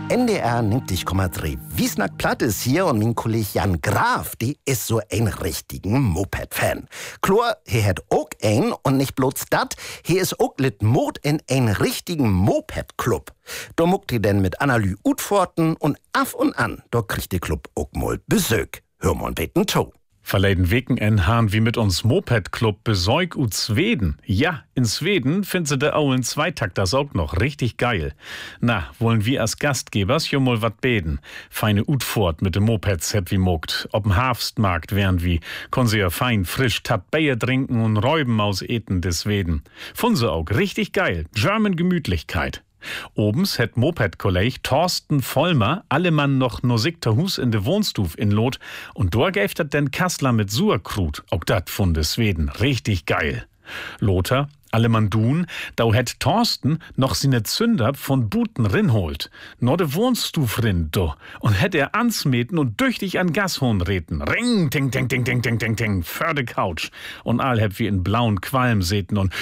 NDR 90,3. Wiesnack Platt ist hier und mein Kollege Jan Graf, die ist so ein richtigen Moped-Fan. Klar, he hat auch ein und nicht bloß dat, he ist auch lit Mod in ein richtigen Moped-Club. Da muckt he denn mit Annalü Utforten und af und an, da kriegt der Club auch mal Besök. Hör mal beten to. Verleden Weken han wie mit uns Moped-Club Besäug ut Sweden. Ja, in Sweden findet sie de Auen Zweitakters auch noch richtig geil. Na, wollen wir als Gastgebers jo mal wat beten. Feine Utfort mit de Mopeds het wie mogt. Ob'n Hafstmarkt wären wie, kon sie ja fein frisch Tabbeie trinken und Räuben aus Eten des Sweden. Fun sie auch richtig geil. German Gemütlichkeit. Obens het Moped-Kolleg Thorsten Vollmer allemann noch no sikter Hus in de Wohnstuf in Lot und dort gäft dat den Kassler mit Suakrut, auch dat von de Sweden, richtig geil. Lothar, allemann dun, da het Thorsten noch sine Zünder von Buten rinholt, no de Wohnstuf rin do, und het ansmeten und düchtig an Gashorn reten, ring, ting, ting, ting, ting, ting, ting, ting, für de Couch, und all heb wie in blauen Qualm seten und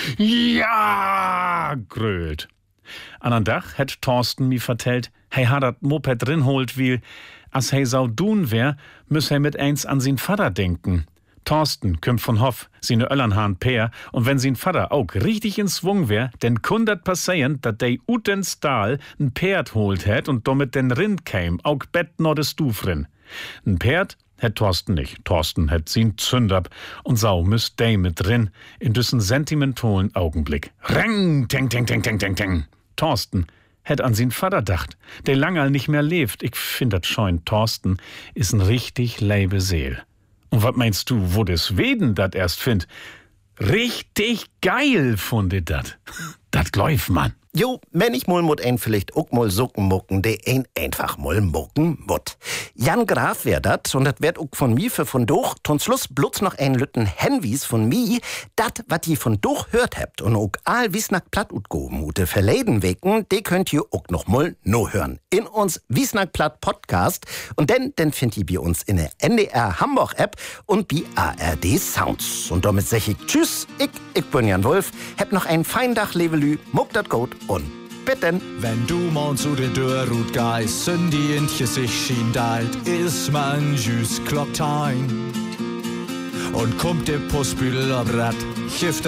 ja, grölt. An ein Dach hätt Thorsten mi vertellt, hei hat dat Moped drin holt, wie, as hei sau dun wär, müss hei mit eins an sin Vater denken. Thorsten kümmt von Hoff, sine Öllernhahn Peer, und wenn sin Vater auch richtig in Swung wär, denn kun dat passieren, dat dei uten Stahl n Pferd holt hätt und damit den Rind käm, auch Bett no de Stuf rin. N Pferd hätt Thorsten nicht. Thorsten hätt sin Zünderb und sau müsst dei mit drin, in düssen sentimentalen Augenblick. Ring, ting, ting, ting, ting, ting, ting. Thorsten hätt an sin Vater dacht, der lange nicht mehr lebt. Ich find dat scheun, Thorsten is n richtig leibe Seel. Und wat meinst du, wo des Weden dat erst find? Richtig geil funde dat. Dat läuft man. Jo, wenn ich mal mut ein vielleicht auch mal socken mucken, de ein einfach mal mucken mut. Jan Graf wär dat, und dat werd auch von mi für von doch, zum Schluss bloß noch ein Lütten Henwies von mi, dat, wat ihr von doch hört habt, und auch all Wiesnack Platt ut gomute verleden Weken, de könnt ihr auch noch mal no hören. In uns Wiesnack Platt Podcast, und den findet ihr bei uns in der NDR Hamburg App und bei ARD Sounds. Und damit sag ich tschüss, ich bin Jan Wolf, hab noch einen feinen Dach, Levelü, muck dat gut und bitten. Wenn du morgen zu der Dörrut geist, sind die Intje sich schien dalt, is man jüs Klocktein. Und kommt der Postbüdel ab Rad,